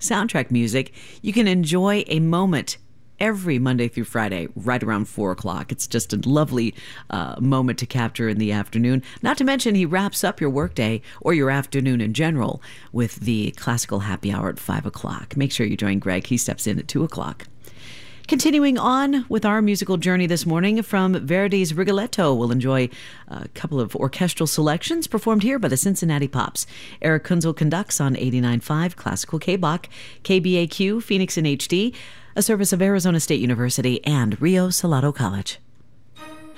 soundtrack music, you can enjoy a moment every Monday through Friday, right around 4 o'clock. It's just a lovely moment to capture in the afternoon. Not to mention, he wraps up your workday or your afternoon in general with the classical happy hour at 5 o'clock. Make sure you join Greg. He steps in at 2 o'clock. Continuing on with our musical journey this morning, from Verdi's Rigoletto, we'll enjoy a couple of orchestral selections performed here by the Cincinnati Pops. Eric Kunzel conducts on 89.5 Classical KBOC, KBAQ, Phoenix in HD, a service of Arizona State University and Rio Salado College.